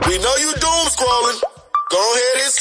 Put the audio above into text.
We know you doom scrolling. Go ahead and